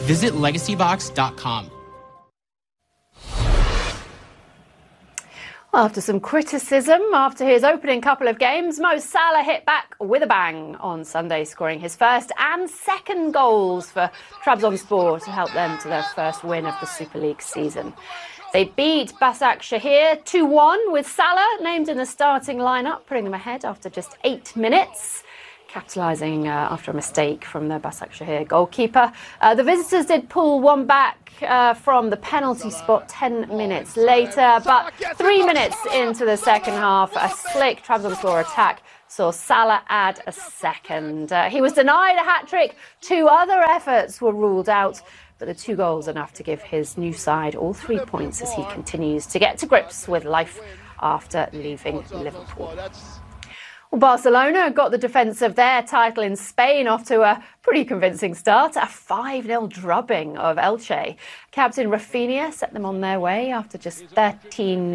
Visit legacybox.com. After some criticism after his opening couple of games, Mo Salah hit back with a bang on Sunday, scoring his first and second goals for Trabzonspor to help them to their first win of the Super League season. They beat Başakşehir 2-1 with Salah named in the starting lineup, putting them ahead after just 8 minutes, capitalising after a mistake from the Başakşehir goalkeeper. The visitors did pull one back from the penalty spot 10 minutes later, but 3 minutes into the second half, a slick Trabzonspor attack saw Salah add a second. He was denied a hat-trick. 2 other efforts were ruled out, but the 2 goals enough to give his new side all 3 points as he continues to get to grips with life after leaving Liverpool. Well, Barcelona got the defence of their title in Spain off to a pretty convincing start, a 5-0 drubbing of Elche. Captain Rafinha set them on their way after just 13